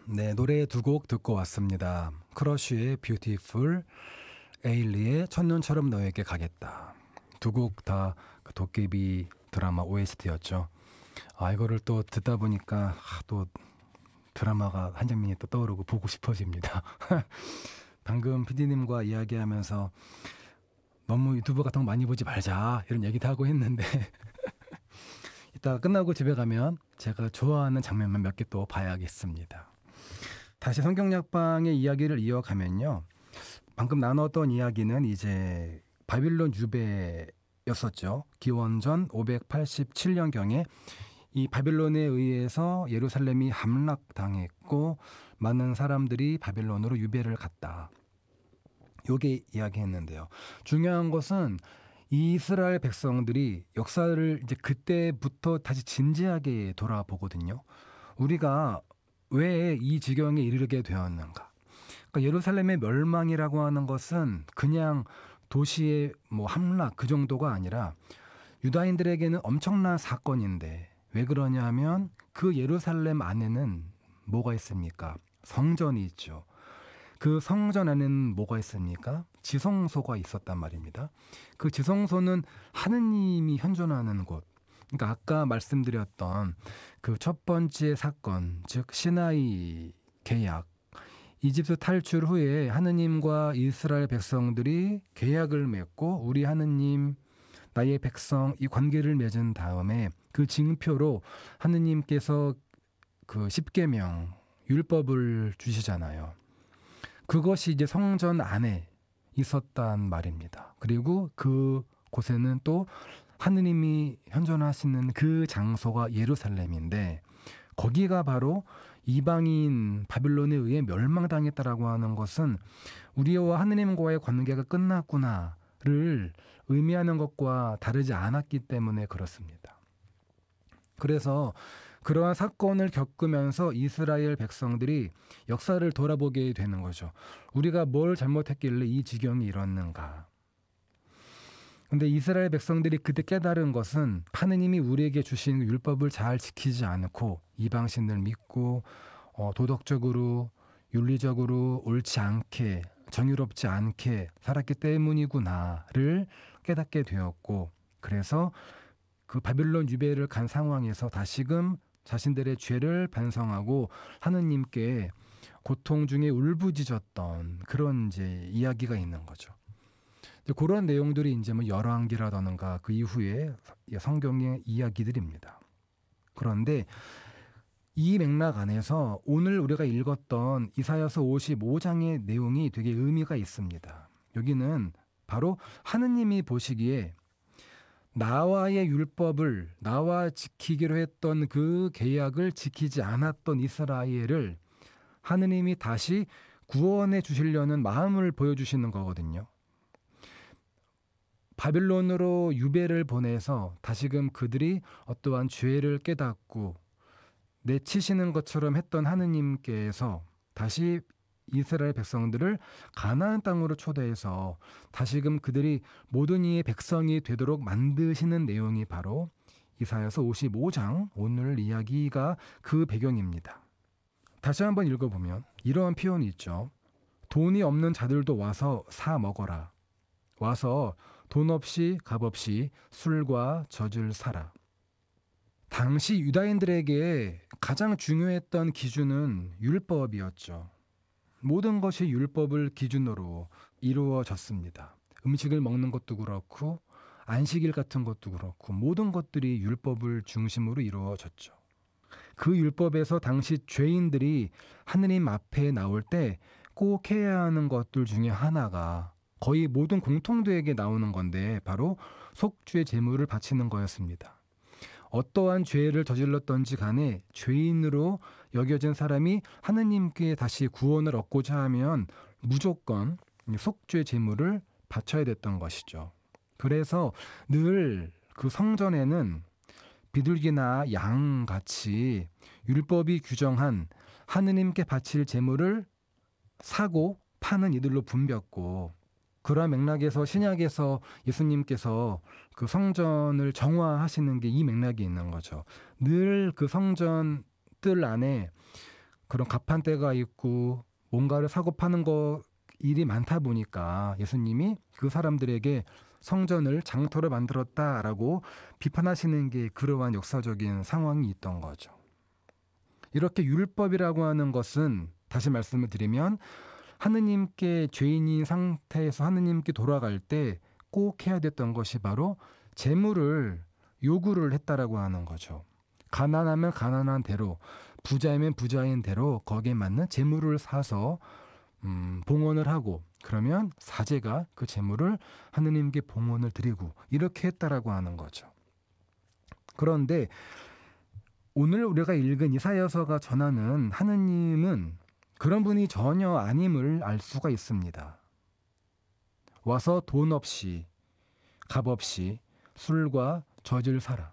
네, 노래 두 곡 듣고 왔습니다. 크러쉬의 뷰티풀, 에일리의 첫눈처럼 너에게 가겠다. 두 곡 다 그 도깨비 드라마 OST였죠. 이거를 또 듣다 보니까 또 드라마가 한 장면이 또 떠오르고 보고 싶어집니다. 방금 PD님과 이야기하면서 너무 유튜브 같은 거 많이 보지 말자 이런 얘기도 하고 했는데 이따가 끝나고 집에 가면 제가 좋아하는 장면만 몇 개 또 봐야겠습니다. 다시 성경약방의 이야기를 이어가면요. 방금 나눴던 이야기는 이제 바빌론 유배였었죠. 기원전 587년경에 이 바빌론에 의해서 예루살렘이 함락당했고 많은 사람들이 바빌론으로 유배를 갔다. 요게 이야기했는데요. 중요한 것은 이스라엘 백성들이 역사를 이제 그때부터 다시 진지하게 돌아보거든요. 우리가 왜 이 지경에 이르게 되었는가? 그러니까 예루살렘의 멸망이라고 하는 것은 그냥 도시의 함락 그 정도가 아니라 유다인들에게는 엄청난 사건인데 왜 그러냐면 그 예루살렘 안에는 뭐가 있습니까? 성전이 있죠. 그 성전 안에는 뭐가 있습니까? 지성소가 있었단 말입니다. 그 지성소는 하느님이 현존하는 곳. 그러니까 아까 말씀드렸던 그 첫 번째 사건, 즉 시나이 계약, 이집트 탈출 후에 하느님과 이스라엘 백성들이 계약을 맺고 우리 하느님, 나의 백성 이 관계를 맺은 다음에 그 징표로 하느님께서 그 십계명, 율법을 주시잖아요. 그것이 이제 성전 안에 있었단 말입니다. 그리고 그 곳에는 또 하느님이 현존하시는 그 장소가 예루살렘인데 거기가 바로 이방인 바빌론에 의해 멸망당했다라고 하는 것은 우리와 하느님과의 관계가 끝났구나를 의미하는 것과 다르지 않았기 때문에 그렇습니다. 그래서 그러한 사건을 겪으면서 이스라엘 백성들이 역사를 돌아보게 되는 거죠. 우리가 뭘 잘못했길래 이 지경이 이뤘는가. 근데 이스라엘 백성들이 그때 깨달은 것은 하느님이 우리에게 주신 율법을 잘 지키지 않고 이방신을 믿고 도덕적으로 윤리적으로 옳지 않게 정의롭지 않게 살았기 때문이구나를 깨닫게 되었고 그래서 그 바빌론 유배를 간 상황에서 다시금 자신들의 죄를 반성하고 하느님께 고통 중에 울부짖었던 그런 이제 이야기가 있는 거죠. 그런 내용들이 이제 열왕기라던가 그 이후에 성경의 이야기들입니다. 그런데 이 맥락 안에서 오늘 우리가 읽었던 이사야서 55장의 내용이 되게 의미가 있습니다. 여기는 바로 하느님이 보시기에 나와의 율법을 나와 지키기로 했던 그 계약을 지키지 않았던 이스라엘을 하느님이 다시 구원해 주시려는 마음을 보여주시는 거거든요. 바빌론으로 유배를 보내서 다시금 그들이 어떠한 죄를 깨닫고 내치시는 것처럼 했던 하느님께서 다시 이스라엘 백성들을 가나안 땅으로 초대해서 다시금 그들이 모든 이의 백성이 되도록 만드시는 내용이 바로 이사야서 55장 오늘 이야기가 그 배경입니다. 다시 한번 읽어보면 이러한 표현이 있죠. 돈이 없는 자들도 와서 사 먹어라. 와서 돈 없이 값 없이 술과 젖을 사라. 당시 유다인들에게 가장 중요했던 기준은 율법이었죠. 모든 것이 율법을 기준으로 이루어졌습니다. 음식을 먹는 것도 그렇고 안식일 같은 것도 그렇고 모든 것들이 율법을 중심으로 이루어졌죠. 그 율법에서 당시 죄인들이 하느님 앞에 나올 때 꼭 해야 하는 것들 중에 하나가 거의 모든 공통되게 나오는 건데 바로 속죄 제물을 바치는 거였습니다. 어떠한 죄를 저질렀던지 간에 죄인으로 여겨진 사람이 하느님께 다시 구원을 얻고자 하면 무조건 속죄 제물을 바쳐야 됐던 것이죠. 그래서 늘 그 성전에는 비둘기나 양같이 율법이 규정한 하느님께 바칠 제물을 사고 파는 이들로 붐볐고 그러한 맥락에서 신약에서 예수님께서 그 성전을 정화하시는 게 이 맥락이 있는 거죠. 늘 그 성전 뜰 안에 그런 가판대가 있고 뭔가를 사고 파는 거 일이 많다 보니까 예수님이 그 사람들에게 성전을 장터로 만들었다라고 비판하시는 게 그러한 역사적인 상황이 있던 거죠. 이렇게 율법이라고 하는 것은 다시 말씀을 드리면 하느님께 죄인인 상태에서 하느님께 돌아갈 때 꼭 해야 됐던 것이 바로 재물을 요구를 했다라고 하는 거죠. 가난하면 가난한 대로, 부자이면 부자인 대로 거기에 맞는 재물을 사서 봉헌을 하고, 그러면 사제가 그 재물을 하느님께 봉헌을 드리고 이렇게 했다라고 하는 거죠. 그런데 오늘 우리가 읽은 이사야서가 전하는 하느님은 그런 분이 전혀 아님을 알 수가 있습니다. 와서 돈 없이 값 없이 술과 젖을 사라.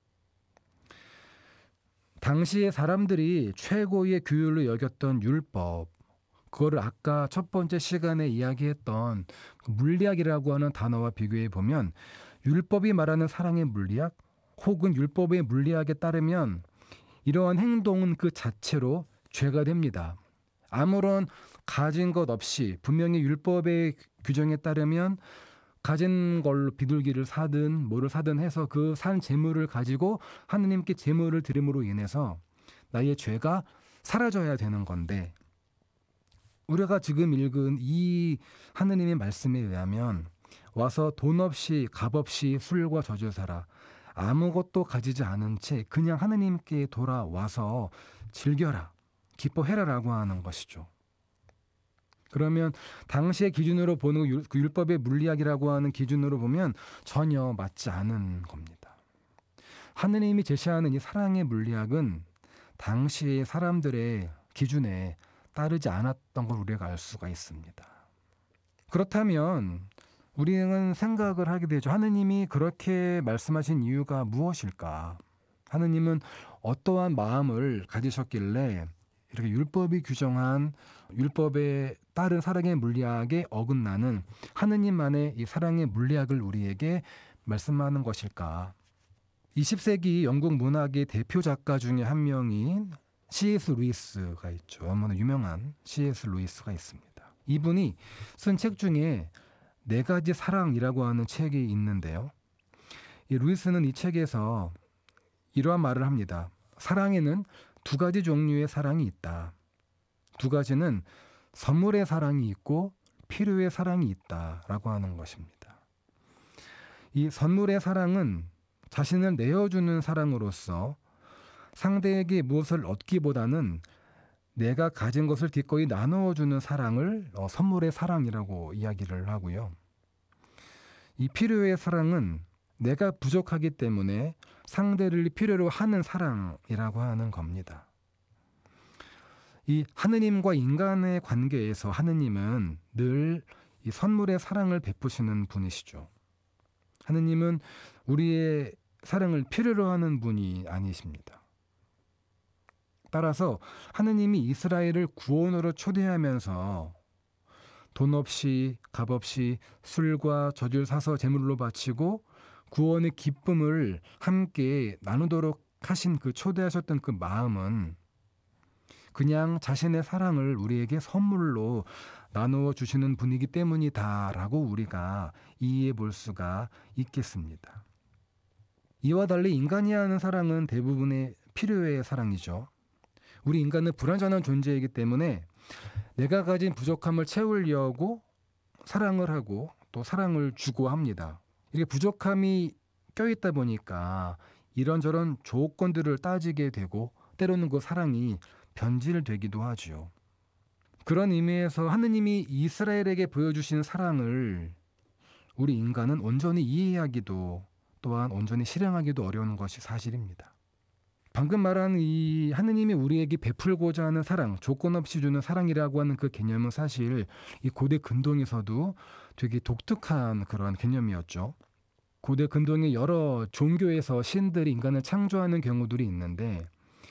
당시의 사람들이 최고의 규율로 여겼던 율법, 그거를 아까 첫 번째 시간에 이야기했던 물리학이라고 하는 단어와 비교해 보면 율법이 말하는 사랑의 물리학 혹은 율법의 물리학에 따르면 이러한 행동은 그 자체로 죄가 됩니다. 아무런 가진 것 없이 분명히 율법의 규정에 따르면 가진 걸로 비둘기를 사든 뭐를 사든 해서 그 산 재물을 가지고 하느님께 재물을 드림으로 인해서 나의 죄가 사라져야 되는 건데, 우리가 지금 읽은 이 하느님의 말씀에 의하면 와서 돈 없이 값 없이 술과 젖을 사라. 아무것도 가지지 않은 채 그냥 하느님께 돌아와서 즐겨라, 기뻐해라라고 하는 것이죠. 그러면 당시의 기준으로 보는 그 율법의 물리학이라고 하는 기준으로 보면 전혀 맞지 않은 겁니다. 하느님이 제시하는 이 사랑의 물리학은 당시의 사람들의 기준에 따르지 않았던 걸 우리가 알 수가 있습니다. 그렇다면 우리는 생각을 하게 되죠. 하느님이 그렇게 말씀하신 이유가 무엇일까? 하느님은 어떠한 마음을 가지셨길래 이렇게 율법이 규정한 율법에 따른 사랑의 물리학에 어긋나는 하느님만의 이 사랑의 물리학을 우리에게 말씀하는 것일까? 20세기 영국 문학의 대표 작가 중에 한 명인 C.S. 루이스가 있죠. 너무나 유명한 C.S. 루이스가 있습니다. 이분이 쓴 책 중에 4가지 사랑이라고 하는 책이 있는데요. 이 루이스는 이 책에서 이러한 말을 합니다. 사랑에는 2가지 종류의 사랑이 있다. 2가지는 선물의 사랑이 있고 필요의 사랑이 있다라고 하는 것입니다. 이 선물의 사랑은 자신을 내어주는 사랑으로서 상대에게 무엇을 얻기보다는 내가 가진 것을 기꺼이 나누어주는 사랑을 선물의 사랑이라고 이야기를 하고요. 이 필요의 사랑은 내가 부족하기 때문에 상대를 필요로 하는 사랑이라고 하는 겁니다. 이 하느님과 인간의 관계에서 하느님은 늘 이 선물의 사랑을 베푸시는 분이시죠. 하느님은 우리의 사랑을 필요로 하는 분이 아니십니다. 따라서 하느님이 이스라엘을 구원으로 초대하면서 돈 없이 값 없이 술과 젖을 사서 제물로 바치고 구원의 기쁨을 함께 나누도록 하신 그 초대하셨던 그 마음은 그냥 자신의 사랑을 우리에게 선물로 나누어 주시는 분이기 때문이다라고 우리가 이해해 볼 수가 있겠습니다. 이와 달리 인간이 하는 사랑은 대부분의 필요의 사랑이죠. 우리 인간은 불완전한 존재이기 때문에 내가 가진 부족함을 채우려고 사랑을 하고 또 사랑을 주고 합니다. 이게 부족함이 껴있다 보니까 이런저런 조건들을 따지게 되고 때로는 그 사랑이 변질되기도 하죠. 그런 의미에서 하느님이 이스라엘에게 보여주신 사랑을 우리 인간은 온전히 이해하기도 또한 온전히 실행하기도 어려운 것이 사실입니다. 방금 말한 이 하느님이 우리에게 베풀고자 하는 사랑, 조건 없이 주는 사랑이라고 하는 그 개념은 사실 이 고대 근동에서도 되게 독특한 그러한 개념이었죠. 고대 근동의 여러 종교에서 신들이 인간을 창조하는 경우들이 있는데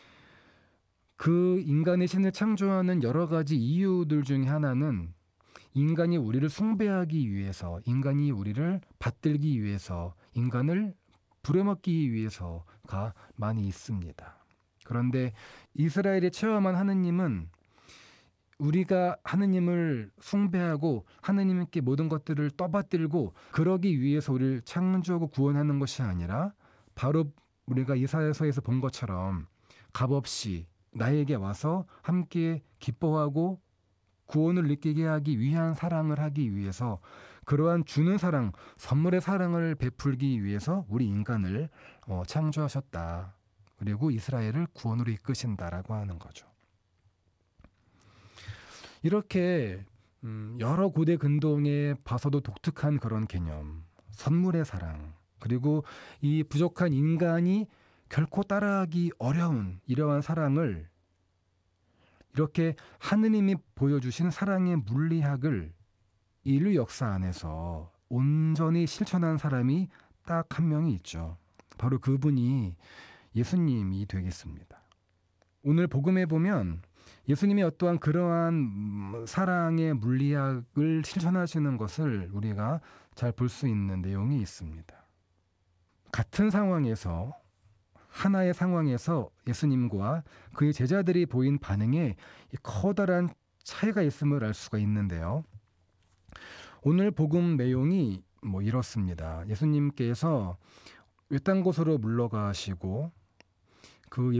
그 인간의 신을 창조하는 여러 가지 이유들 중에 하나는 인간이 우리를 숭배하기 위해서, 인간이 우리를 받들기 위해서, 인간을 부려먹기 위해서가 많이 있습니다. 그런데 이스라엘이 체험한 하느님은 우리가 하느님을 숭배하고 하느님께 모든 것들을 떠받들고 그러기 위해서 우리를 창조하고 구원하는 것이 아니라 바로 우리가 이사야서에서 본 것처럼 값없이 나에게 와서 함께 기뻐하고 구원을 느끼게 하기 위한 사랑을 하기 위해서 그러한 주는 사랑, 선물의 사랑을 베풀기 위해서 우리 인간을 창조하셨다. 그리고 이스라엘을 구원으로 이끄신다라고 하는 거죠. 이렇게 여러 고대 근동에 봐서도 독특한 그런 개념, 선물의 사랑, 그리고 이 부족한 인간이 결코 따라하기 어려운 이러한 사랑을 이렇게 하느님이 보여주신 사랑의 물리학을 인류 역사 안에서 온전히 실천한 사람이 딱 한 명이 있죠. 바로 그분이 예수님이 되겠습니다. 오늘 복음에 보면 예수님이 어떠한 그러한 사랑의 물리학을 실천하시는 것을 우리가 잘 볼 수 있는 내용이 있습니다. 같은 상황에서 하나의 상황에서 예수님과 그의 제자들이 보인 반응에 커다란 차이가 있음을 알 수가 있는데요. 오늘 복음 내용이 이렇습니다. 예수님께서 외딴 곳으로 물러가시고 그